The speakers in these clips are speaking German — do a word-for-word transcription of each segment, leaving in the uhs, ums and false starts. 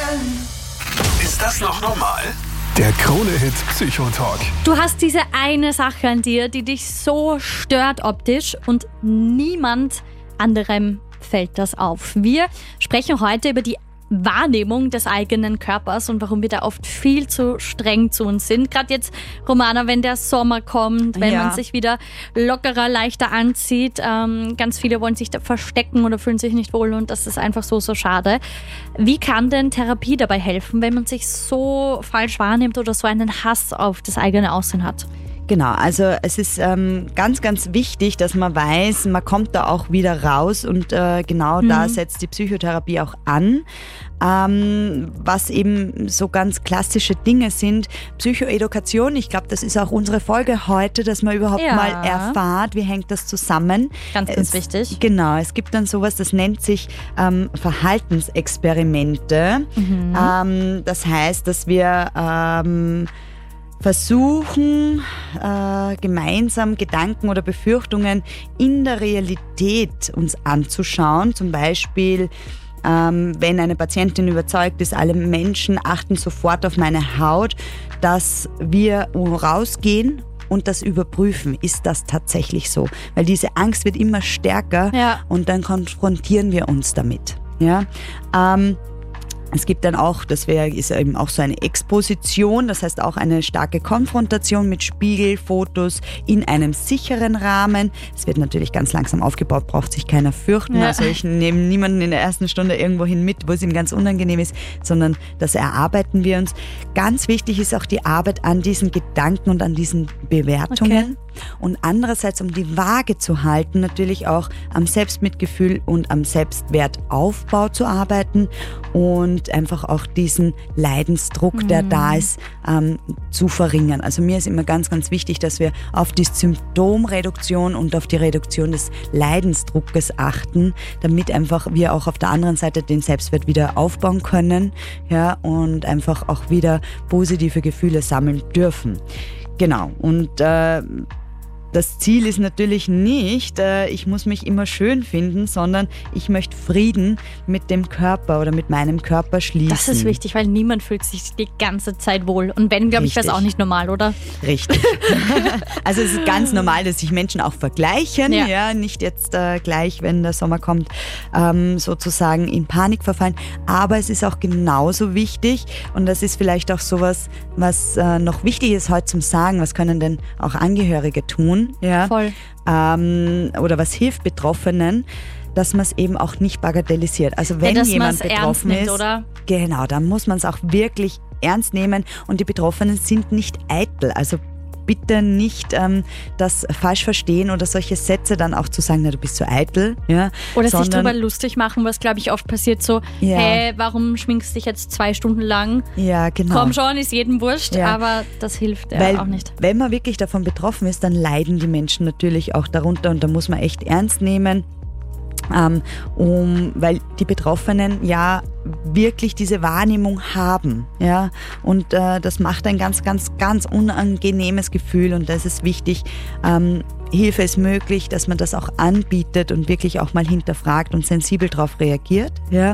Ist das noch normal? Der Krone-Hit Psychotalk. Du hast diese eine Sache an dir, die dich so stört optisch und niemand anderem fällt das auf. Wir sprechen heute über die Wahrnehmung des eigenen Körpers und warum wir da oft viel zu streng zu uns sind. Gerade jetzt, Romana, wenn der Sommer kommt, wenn Ja. man sich wieder lockerer, leichter anzieht. Ähm, ganz viele wollen sich da verstecken oder fühlen sich nicht wohl und das ist einfach so, so schade. Wie kann denn Therapie dabei helfen, wenn man sich so falsch wahrnimmt oder so einen Hass auf das eigene Aussehen hat? Genau, also es ist ähm, ganz, ganz wichtig, dass man weiß, man kommt da auch wieder raus und äh, genau Mhm. da setzt die Psychotherapie auch an. Ähm, was eben so ganz klassische Dinge sind. Psychoedukation, ich glaube, das ist auch unsere Folge heute, dass man überhaupt Ja. mal erfahrt, wie hängt das zusammen. Ganz, ganz es, wichtig. Genau, es gibt dann sowas, das nennt sich ähm, Verhaltensexperimente. Mhm. Ähm, das heißt, dass wir ähm, versuchen, äh, gemeinsam Gedanken oder Befürchtungen in der Realität uns anzuschauen. Zum Beispiel, ähm, wenn eine Patientin überzeugt ist, alle Menschen achten sofort auf meine Haut, dass wir rausgehen und das überprüfen. Ist das tatsächlich so? Weil diese Angst wird immer stärker Ja. und dann konfrontieren wir uns damit. Ja? Ähm, Es gibt dann auch, das wäre ist eben auch so eine Exposition, das heißt auch eine starke Konfrontation mit Spiegelfotos in einem sicheren Rahmen. Es wird natürlich ganz langsam aufgebaut, braucht sich keiner fürchten. Ja. Also ich nehme niemanden in der ersten Stunde irgendwohin mit, wo es ihm ganz unangenehm ist, sondern das erarbeiten wir uns. Ganz wichtig ist auch die Arbeit an diesen Gedanken und an diesen Bewertungen. Okay. Und andererseits, um die Waage zu halten, natürlich auch am Selbstmitgefühl und am Selbstwertaufbau zu arbeiten und einfach auch diesen Leidensdruck, der da ist, ähm, zu verringern. Also mir ist immer ganz, ganz wichtig, dass wir auf die Symptomreduktion und auf die Reduktion des Leidensdruckes achten, damit einfach wir auch auf der anderen Seite den Selbstwert wieder aufbauen können, ja, und einfach auch wieder positive Gefühle sammeln dürfen. Genau, und äh, das Ziel ist natürlich nicht, äh, ich muss mich immer schön finden, sondern ich möchte Frieden mit dem Körper oder mit meinem Körper schließen. Das ist wichtig, weil niemand fühlt sich die ganze Zeit wohl. Und wenn, glaube ich, wäre es Richtig. auch nicht normal, oder? Richtig. Also es ist ganz normal, dass sich Menschen auch vergleichen, Ja. ja, nicht jetzt äh, gleich, wenn der Sommer kommt, ähm, sozusagen in Panik verfallen. Aber es ist auch genauso wichtig und das ist vielleicht auch sowas, was äh, noch wichtig ist heute zum Sagen, was können denn auch Angehörige tun, ja, Voll. ähm, oder was hilft Betroffenen, dass man es eben auch nicht bagatellisiert. Also wenn Ja, dass jemand man's ernst betroffen nimmt, ist, oder? genau, dann muss man es auch wirklich ernst nehmen und die Betroffenen sind nicht eitel. Also bitte nicht ähm, das falsch verstehen oder solche Sätze dann auch zu sagen, na, du bist so eitel. Ja, Oder sich sondern, drüber lustig machen, was, glaube ich, oft passiert. So, Ja. hey, warum schminkst du dich jetzt zwei Stunden lang? Ja, genau. Komm schon, ist jedem wurscht, Ja. aber das hilft ja Weil auch nicht. wenn man wirklich davon betroffen ist, dann leiden die Menschen natürlich auch darunter und da muss man echt ernst nehmen. Ähm, um, weil die Betroffenen ja wirklich diese Wahrnehmung haben, ja, und äh, das macht ein ganz, ganz, ganz unangenehmes Gefühl und da ist es wichtig, ähm, Hilfe ist möglich, dass man das auch anbietet und wirklich auch mal hinterfragt und sensibel darauf reagiert, ja,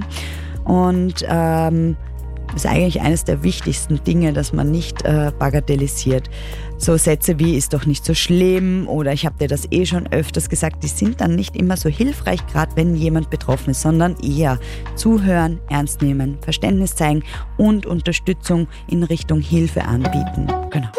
und ähm, das ist eigentlich eines der wichtigsten Dinge, dass man nicht äh, bagatellisiert. So Sätze wie, ist doch nicht so schlimm oder ich habe dir das eh schon öfters gesagt, die sind dann nicht immer so hilfreich, gerade wenn jemand betroffen ist, sondern eher zuhören, ernst nehmen, Verständnis zeigen und Unterstützung in Richtung Hilfe anbieten. Genau.